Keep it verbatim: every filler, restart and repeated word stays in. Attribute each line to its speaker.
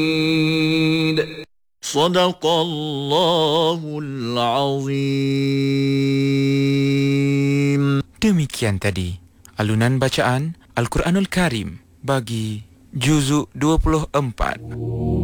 Speaker 1: Sadaqallahul Azim.
Speaker 2: Demikian tadi alunan bacaan Al-Quranul Karim bagi juzuk dua puluh empat.